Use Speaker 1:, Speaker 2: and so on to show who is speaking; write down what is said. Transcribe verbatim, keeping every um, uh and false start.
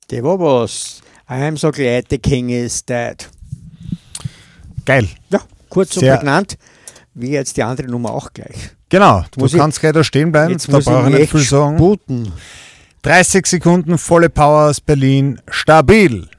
Speaker 1: Der war was. I am so glad the king is dead.
Speaker 2: Geil.
Speaker 1: Ja, kurz und
Speaker 2: Sehr-
Speaker 1: prägnant, wie jetzt die andere Nummer auch gleich.
Speaker 2: Genau, du
Speaker 1: Muss ich-
Speaker 2: kannst gleich da stehen bleiben,
Speaker 1: Jetzt
Speaker 2: da
Speaker 1: muss
Speaker 2: brauche ich
Speaker 1: ich
Speaker 2: nicht viel
Speaker 1: echt
Speaker 2: sagen.
Speaker 1: sputen.
Speaker 2: dreißig Sekunden, volle Power aus Berlin, stabil.